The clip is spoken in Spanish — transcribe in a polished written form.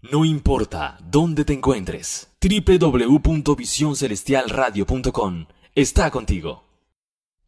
No importa dónde te encuentres, www.visioncelestialradio.com está contigo.